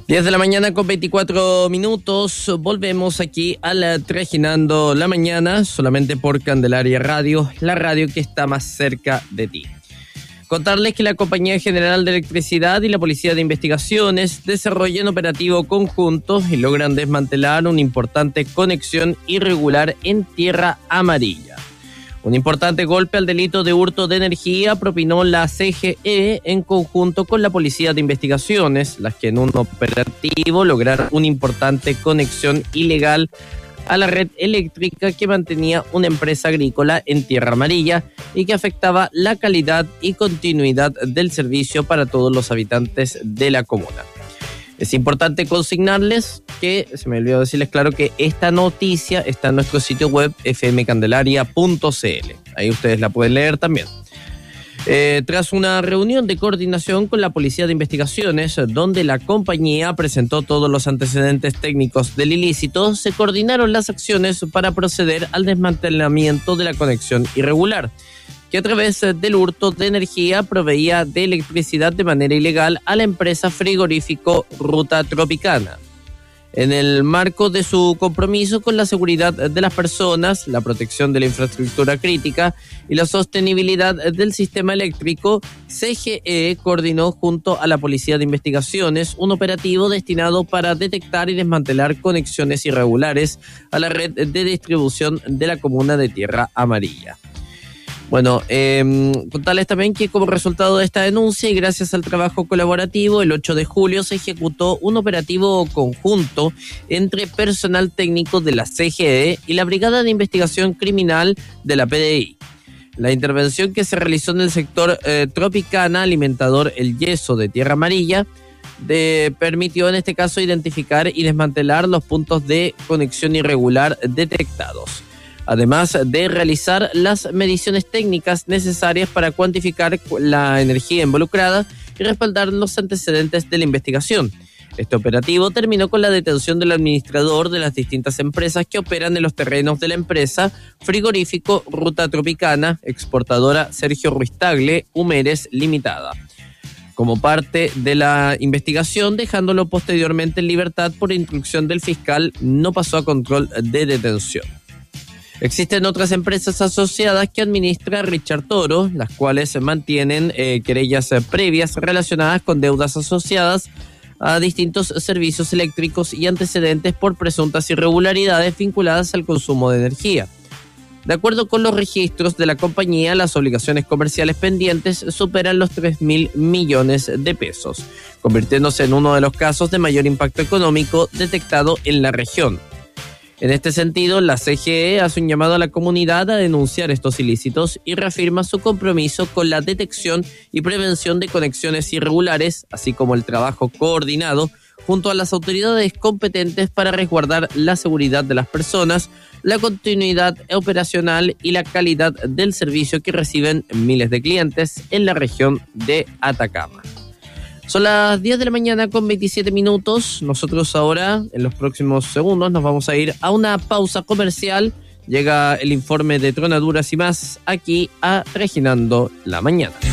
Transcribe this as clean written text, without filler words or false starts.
10 de la mañana con 24 minutos. Volvemos aquí a la Trajinando la Mañana, solamente por Candelaria Radio, la radio que está más cerca de ti. Contarles que la Compañía General de Electricidad y la Policía de Investigaciones desarrollan operativo conjunto y logran desmantelar una importante conexión irregular en Tierra Amarilla. Un importante golpe al delito de hurto de energía propinó la CGE en conjunto con la Policía de Investigaciones, las que en un operativo lograron una importante conexión ilegal a la red eléctrica que mantenía una empresa agrícola en Tierra Amarilla y que afectaba la calidad y continuidad del servicio para todos los habitantes de la comuna. Es importante consignarles que, se me olvidó decirles claro, que esta noticia está en nuestro sitio web fmcandelaria.cl. Ahí ustedes la pueden leer también. Tras una reunión de coordinación con la Policía de Investigaciones, donde la compañía presentó todos los antecedentes técnicos del ilícito, se coordinaron las acciones para proceder al desmantelamiento de la conexión irregular, que a través del hurto de energía proveía de electricidad de manera ilegal a la empresa frigorífico Ruta Tropicana. En el marco de su compromiso con la seguridad de las personas, la protección de la infraestructura crítica y la sostenibilidad del sistema eléctrico, CGE coordinó junto a la Policía de Investigaciones un operativo destinado para detectar y desmantelar conexiones irregulares a la red de distribución de la comuna de Tierra Amarilla. Bueno, contarles también que como resultado de esta denuncia y gracias al trabajo colaborativo, el 8 de julio se ejecutó un operativo conjunto entre personal técnico de la CGE y la Brigada de Investigación Criminal de la PDI. La intervención que se realizó en el sector Tropicana, alimentador El Yeso de Tierra Amarilla, permitió en este caso identificar y desmantelar los puntos de conexión irregular detectados, además de realizar las mediciones técnicas necesarias para cuantificar la energía involucrada y respaldar los antecedentes de la investigación. Este operativo terminó con la detención del administrador de las distintas empresas que operan en los terrenos de la empresa frigorífico Ruta Tropicana, exportadora Sergio Ruiz Tagle, Humeres Limitada, como parte de la investigación, dejándolo posteriormente en libertad por instrucción del fiscal. No pasó a control de detención. Existen otras empresas asociadas que administra Richard Toro, las cuales mantienen querellas previas relacionadas con deudas asociadas a distintos servicios eléctricos y antecedentes por presuntas irregularidades vinculadas al consumo de energía. De acuerdo con los registros de la compañía, las obligaciones comerciales pendientes superan los 3.000 millones de pesos, convirtiéndose en uno de los casos de mayor impacto económico detectado en la región. En este sentido, la CGE hace un llamado a la comunidad a denunciar estos ilícitos y reafirma su compromiso con la detección y prevención de conexiones irregulares, así como el trabajo coordinado junto a las autoridades competentes para resguardar la seguridad de las personas, la continuidad operacional y la calidad del servicio que reciben miles de clientes en la región de Atacama. Son las 10 de la mañana con 27 minutos. Nosotros ahora, en los próximos segundos, nos vamos a ir a una pausa comercial. Llega el informe de Tronaduras y más aquí a Trajinando la Mañana.